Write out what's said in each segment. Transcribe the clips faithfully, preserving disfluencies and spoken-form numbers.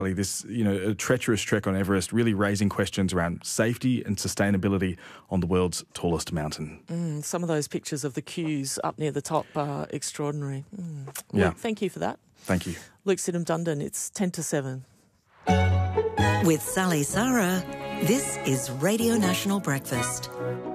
This, you know, a treacherous trek on Everest, really raising questions around safety and sustainability on the world's tallest mountain. Mm, some of those pictures of the queues up near the top are extraordinary. Mm. Yeah. Luke, thank you for that. Thank you. Luke Sidham-Dundon, it's ten to seven. With Sally Sarah, this is Radio National Breakfast.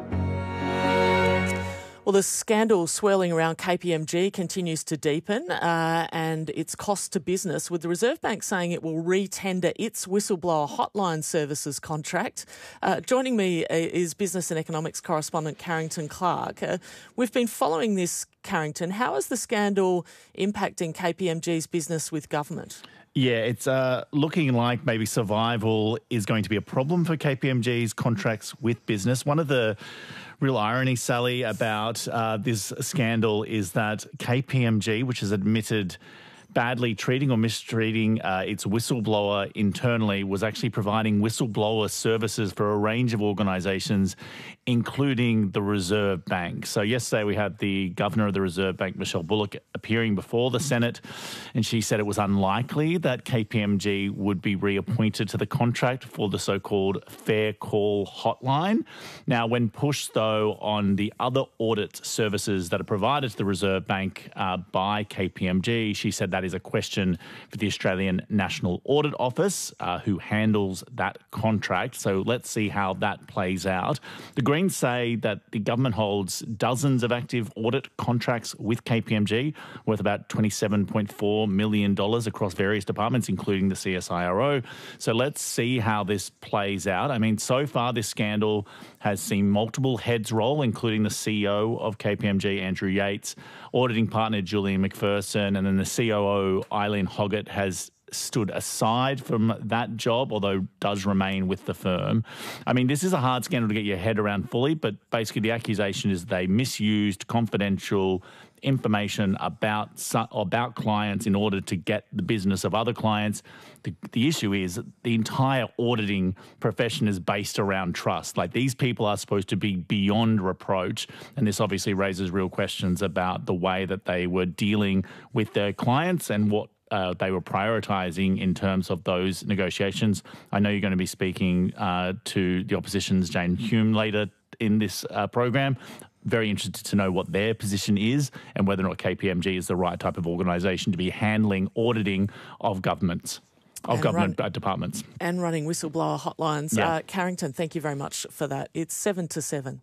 Well, the scandal swirling around K P M G continues to deepen uh, and its cost to business, with the Reserve Bank saying it will re-tender its whistleblower hotline services contract. Uh, joining me is business and economics correspondent Carrington Clark. Uh, we've been following this, Carrington. How is the scandal impacting K P M G's business with government? Yeah, it's uh, looking like maybe survival is going to be a problem for K P M G's contracts with business. One of the real irony, Sally, about uh, this scandal is that K P M G, which has admitted badly treating or mistreating uh, its whistleblower internally, was actually providing whistleblower services for a range of organisations, including the Reserve Bank. So yesterday we had the Governor of the Reserve Bank, Michelle Bullock, appearing before the Senate, and she said it was unlikely that K P M G would be reappointed to the contract for the so-called Fair Call hotline. Now, when pushed, though, on the other audit services that are provided to the Reserve Bank uh, by K P M G, she said that is a question for the Australian National Audit Office, uh, who handles that contract. So let's see how that plays out. The Greens say that the government holds dozens of active audit contracts with K P M G, worth about twenty-seven point four million dollars across various departments, including the C S I R O. So let's see how this plays out. I mean, so far this scandal has seen multiple heads roll, including the C E O of K P M G, Andrew Yates, auditing partner Julian McPherson, and then the C O O, Eileen Hoggett, has stood aside from that job, although does remain with the firm. I mean, this is a hard scandal to get your head around fully, but basically the accusation is they misused confidential information about about clients in order to get the business of other clients. The, the issue is that the entire auditing profession is based around trust. Like, these people are supposed to be beyond reproach, and this obviously raises real questions about the way that they were dealing with their clients and what Uh, they were prioritising in terms of those negotiations. I know you're going to be speaking uh, to the opposition's Jane Hume later in this uh, program. Very interested to know what their position is and whether or not K P M G is the right type of organisation to be handling auditing of governments, of and government run, uh, departments. And running whistleblower hotlines. Yeah. Uh, Carrington, thank you very much for that. It's seven to seven.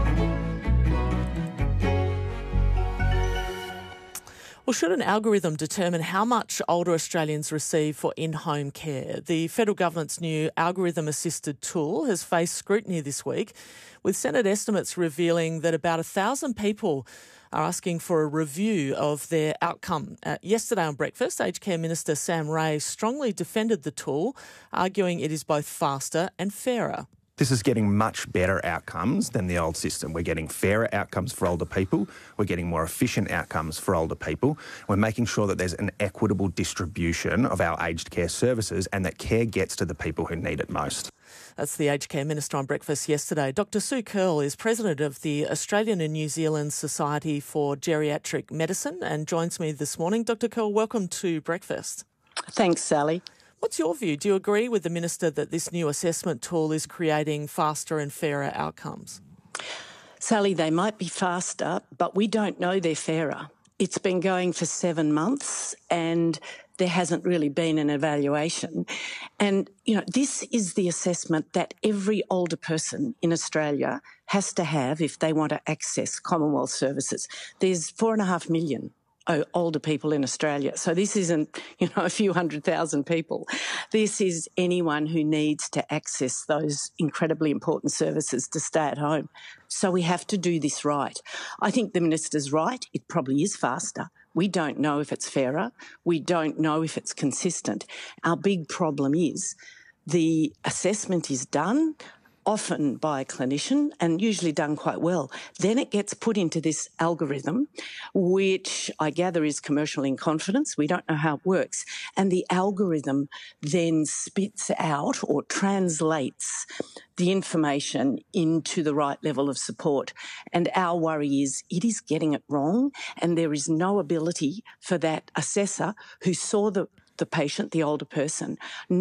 Well, should an algorithm determine how much older Australians receive for in-home care? The federal government's new algorithm-assisted tool has faced scrutiny this week, with Senate estimates revealing that about a thousand people are asking for a review of their outcome. Uh, yesterday on Breakfast, Aged Care Minister Sam Ray strongly defended the tool, arguing it is both faster and fairer. This is getting much better outcomes than the old system. We're getting fairer outcomes for older people. We're getting more efficient outcomes for older people. We're making sure that there's an equitable distribution of our aged care services and that care gets to the people who need it most. That's the Aged Care Minister on Breakfast yesterday. Doctor Sue Curl is President of the Australian and New Zealand Society for Geriatric Medicine and joins me this morning. Doctor Curl, welcome to Breakfast. Thanks, Sally. What's your view? Do you agree with the Minister that this new assessment tool is creating faster and fairer outcomes? Sally, they might be faster, but we don't know they're fairer. It's been going for seven months and there hasn't really been an evaluation. And, you know, this is the assessment that every older person in Australia has to have if they want to access Commonwealth services. There's four and a half million Oh, older people in Australia. So this isn't, you know, a few hundred thousand people. This is anyone who needs to access those incredibly important services to stay at home. So we have to do this right. I think the Minister's right. It probably is faster. We don't know if it's fairer. We don't know if it's consistent. Our big problem is the assessment is done, often by a clinician and usually done quite well. Then it gets put into this algorithm, which I gather is commercial in confidence. We don't know how it works. And the algorithm then spits out or translates the information into the right level of support. And our worry is it is getting it wrong and there is no ability for that assessor who saw the the patient, the older person.